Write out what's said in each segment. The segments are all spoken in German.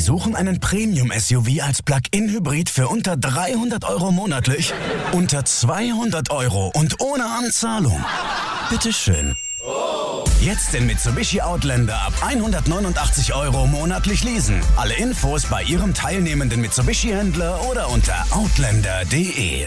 suchen einen Premium-SUV als Plug-in-Hybrid für unter 300 € monatlich? Unter 200 € und ohne Anzahlung? Bitteschön. Jetzt den Mitsubishi Outlander ab 189 € monatlich leasen. Alle Infos bei Ihrem teilnehmenden Mitsubishi-Händler oder unter outlander.de.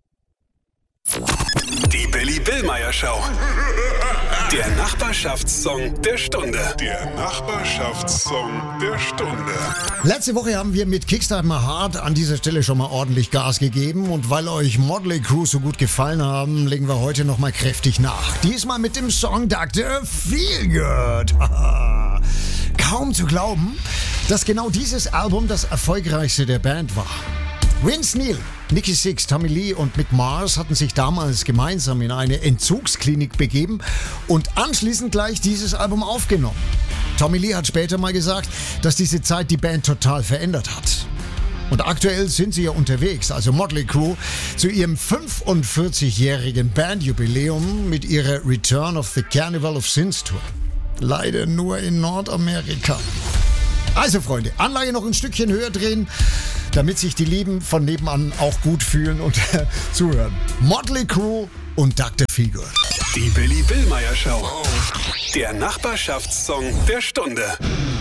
Die Billy Billmeyer Show. Der Nachbarschaftssong der Stunde. Der Nachbarschaftssong der Stunde. Letzte Woche haben wir mit Kickstart My Heart an dieser Stelle schon mal ordentlich Gas gegeben. Und weil euch Motley Crue so gut gefallen haben, legen wir heute noch mal kräftig nach. Diesmal mit dem Song Dr. Feelgood. Kaum zu glauben, dass genau dieses Album das erfolgreichste der Band war. Vince Neil, Nikki Sixx, Tommy Lee und Mick Mars hatten sich damals gemeinsam in eine Entzugsklinik begeben und anschließend gleich dieses Album aufgenommen. Tommy Lee hat später mal gesagt, dass diese Zeit die Band total verändert hat. Und aktuell sind sie ja unterwegs, also Motley Crue, zu ihrem 45-jährigen Bandjubiläum mit ihrer Return of the Carnival of Sins Tour. Leider nur in Nordamerika. Also Freunde, Anlage noch ein Stückchen höher drehen, damit sich die Lieben von nebenan auch gut fühlen und zuhören. Motley Crue und Dr. Feelgood. Die Billy Billmeyer Show. Der Nachbarschaftssong der Stunde.